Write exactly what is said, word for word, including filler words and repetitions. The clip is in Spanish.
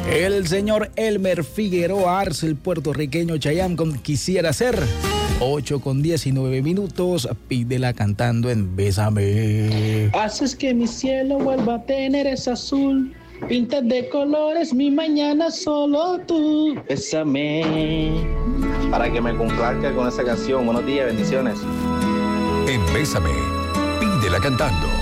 El señor Elmer Figueroa Arce, el puertorriqueño Chayanne con Quisiera Ser. ocho con diecinueve minutos, pídela cantando en Bésame. Haces que mi cielo vuelva a tener ese azul. Pintas de colores mi mañana solo tú. Bésame. Para que me complazca con esa canción. Buenos días, bendiciones. En Bésame, pídela cantando.